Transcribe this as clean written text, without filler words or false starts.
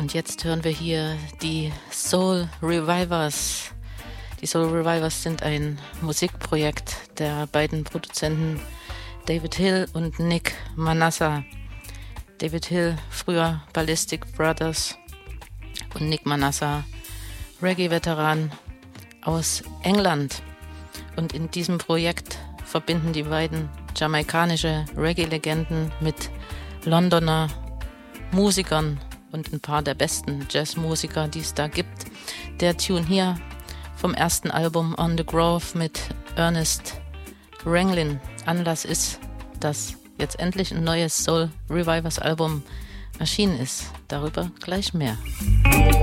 Und jetzt hören wir hier die Soul Revivers. Die Soul Revivers sind ein Musikprojekt der beiden Produzenten David Hill und Nick Manassa. David Hill, früher Ballistic Brothers, und Nick Manassa, Reggae-Veteran aus England. Und in diesem Projekt verbinden die beiden jamaikanische Reggae-Legenden mit Londoner Musikern und ein paar der besten Jazzmusiker, die es da gibt. Der Tune hier vom ersten Album On the Grove mit Ernest Ranglin. Anlass ist, dass jetzt endlich ein neues Soul Revivers Album erschienen ist. Darüber gleich mehr.